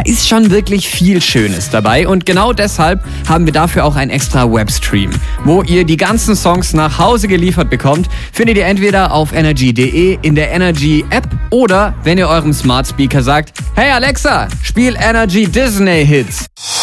ist schon wirklich viel Schönes dabei und genau deshalb haben wir dafür auch einen extra Webstream. Wo ihr die ganzen Songs nach Hause geliefert bekommt, findet ihr entweder auf energy.de, in der Energy App oder wenn ihr eurem Smart Speaker sagt, hey Alexa, spiel Energy Disney Hits.